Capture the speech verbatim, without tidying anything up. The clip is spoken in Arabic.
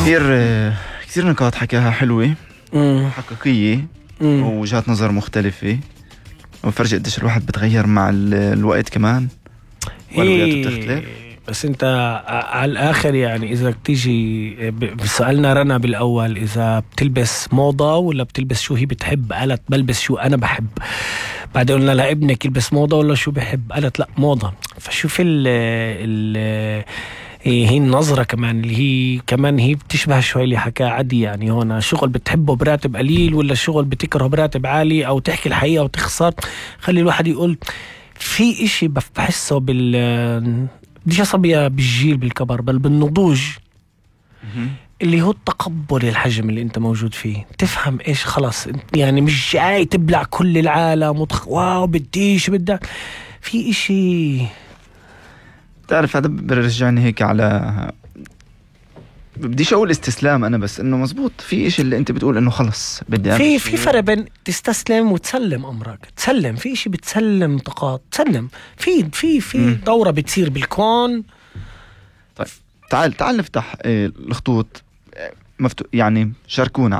كثير كثير نقاط حكاها حلوة مم. حقيقية مم. ووجهات نظر مختلفة، وفرج قديش الواحد بتغير مع ال- الوقت كمان والوقت بتختلف. بس انت ع- على الاخر يعني اذا تيجي ب- سألنا رنا بالاول اذا بتلبس موضة ولا بتلبس شو هي بتحب، قالت بلبس شو انا بحب. بعدين قلنا لها ابنك يلبس موضة ولا شو بحب، قالت لا موضة. فشوف ال ال هي النظرة كمان اللي هي كمان هي بتشبه شوي اللي حكاه عدي. يعني هون شغل بتحبه براتب قليل ولا شغل بتكره براتب عالي، او تحكي الحقيقة وتخسر. خلي الواحد يقول في اشي بحسه بال بديش أصبي بالجيل بالكبر بل بالنضوج، اللي هو التقبل الحجم اللي انت موجود فيه. تفهم ايش خلاص يعني مش جاي تبلع كل العالم وتخ... واو بديش بدك في اشي. تعرف هذا برجعني هيك على، بديش اقول استسلام انا، بس انه مزبوط في اشي اللي انت بتقول انه خلص بدي في أمشي. في فرق بين تستسلم وتسلم امرك. تسلم في اشي بتسلم طاقات، تسلم في في في مم. دورة بتصير بالكون. طيب تعال تعال نفتح إيه، الخطوط إيه، مفتوح يعني، شاركونا